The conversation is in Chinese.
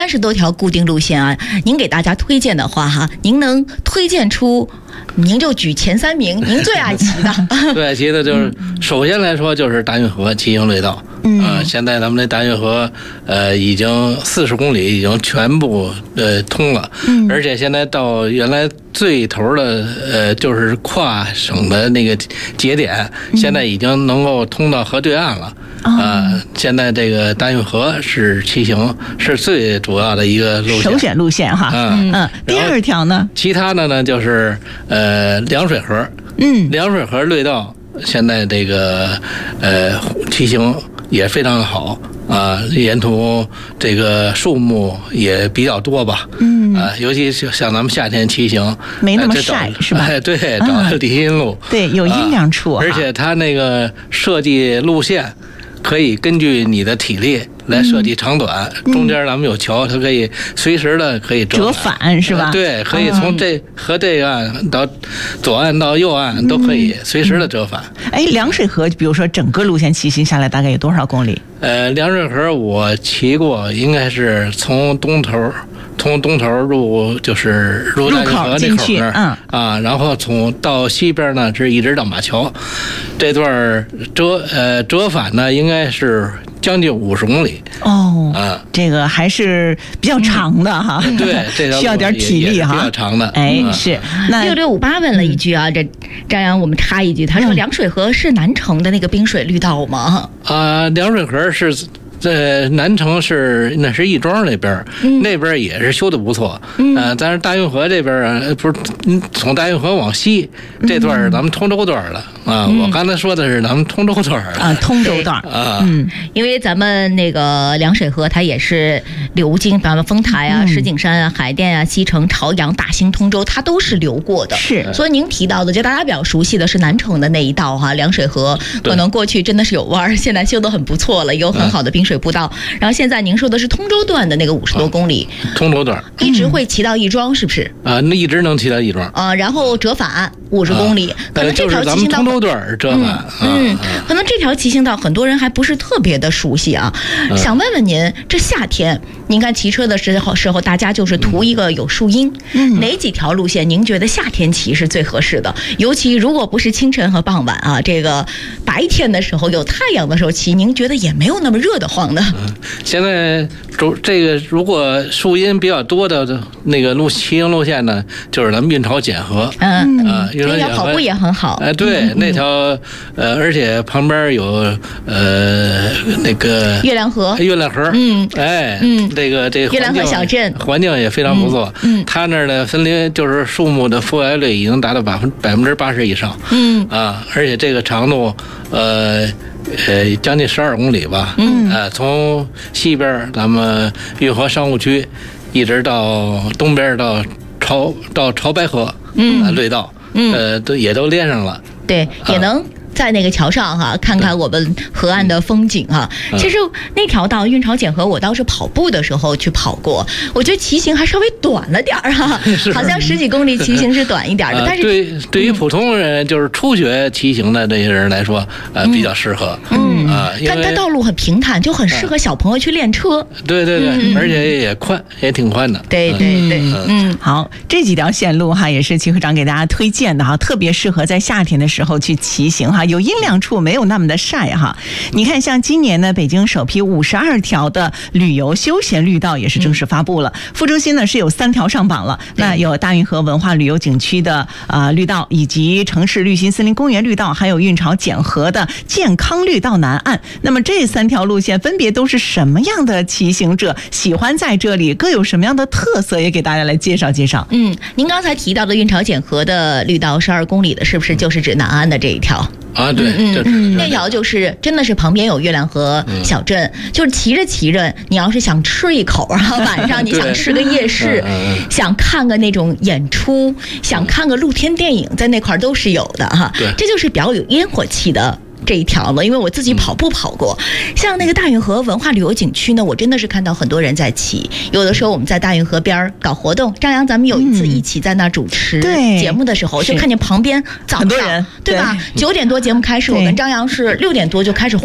30多条固定路线啊，您给大家推荐的话哈，您能推荐出，您就举前3名，您最爱骑的。 最爱骑的就是，首先来说就是大运河骑行隧道。现在咱们这大运河已经40公里，已经全部通了。而且现在到原来最头的就是跨省的那个节点，现在已经能够通到河对岸了。现在这个大运河是骑行是最主要的一个路线， 首选路线哈。第2条呢？ 其他的呢就是凉水河。凉水河隧道现在这个骑行也非常好啊，沿途这个树木也比较多吧。尤其是像咱们夏天骑行， 没那么晒是吧？ 对，找地心路， 对，有阴凉处。 而且它那个设计路线可以根据你的体力来设计长短，中间咱们有桥，它可以随时的可以折返是吧？ 对，可以从河这岸到左岸到右岸都可以随时的折返。 凉水河，比如说整个路线骑行下来大概有多少公里？ 凉水河我骑过，应该是从东头入就是入大运河那口那然后到西边呢是一直到马桥，这段折返呢应该是将近50公里。 这个还是比较长的哈。 对，这条需要点体力哈， 比较长的。 是。那 6658问了一句啊，这张扬我们插一句，他说凉水河是南城的那个滨水绿道吗？ 凉水河是。南城那是亦庄那边，那边也是修的不错。但是大运河这边不是从大运河往西这段是咱们通州段了我刚才说的是咱们通州段了通州段因为咱们那个凉水河它也是流经咱们丰台啊、石景山啊、海淀啊、西城、朝阳、大兴、通州，它都是流过的。 是， 所以您提到的就大家比较熟悉的是南城的那一道哈，凉水河可能过去真的是有弯，现在修得很不错了，有很好的滨水步道。然后现在您说的是通州段的那个50多公里， 通州段一直会骑到亦庄，是不是？ 那一直能骑到亦庄然后折返50公里，可能这条骑行道通州段折返。 可能这条骑行道很多人还不是特别的熟悉啊。想问问您，这夏天您看骑车的时候，大家就是图一个有树荫，哪几条路线您觉得夏天骑是最合适的？尤其如果不是清晨和傍晚啊，这个白天的时候有太阳的时候骑，您觉得也没有那么热得慌的。 现在这个如果树荫比较多的那个骑行路线呢，就是咱们运潮碱河。 那条跑步也很好。 对，那条而且旁边有那个月亮河。 这个月亮河小镇环境也非常不错。它那儿的森林就是树木的覆盖率已经达到80%以上。而且这个长度将近12公里吧。从西边咱们运河商务区一直到东边到潮白河隧道，也都连上了。 对，也能在那个桥上哈，看看我们河岸的风景哈。其实那条道运潮碱河，我倒是跑步的时候去跑过，我觉得骑行还稍微短了点儿哈，好像10几公里骑行是短一点的。但是对于普通人，就是初学骑行的这些人来说，比较适合。 它道路很平坦，就很适合小朋友去练车。 对，而且也宽，也挺宽的。 对。 好，这几条线路哈，也是齐科长给大家推荐的哈，特别适合在夏天的时候去骑行哈，有阴凉处，没有那么的晒哈。你看，像今年呢，北京首批52条的旅游休闲绿道也是正式发布了。副中心呢是有3条上榜了，那有大运河文化旅游景区的绿道，以及城市绿心森林公园绿道，还有运潮碱河的健康绿道南岸。那么这3条路线分别都是什么样的骑行者喜欢在这里，各有什么样的特色，也给大家来介绍介绍。 您刚才提到的运潮碱河的绿道12公里的，是不是就是指南岸的这一条？ 对， 那条就是真的是旁边有月亮河小镇，就是骑着骑着，你要是想吃一口，然后晚上你想吃个夜市，想看个那种演出，想看个露天电影，在那块都是有的哈。这就是比较有烟火气的这一条了，因为我自己跑步跑过。像那个大运河文化旅游景区呢，我真的是看到很多人在骑。有的时候我们在大运河边搞活动，张扬咱们有一次一起在那主持节目的时候，就看见旁边早上很多人， 对吧？9点多节目开始，我跟张扬是6点多就开始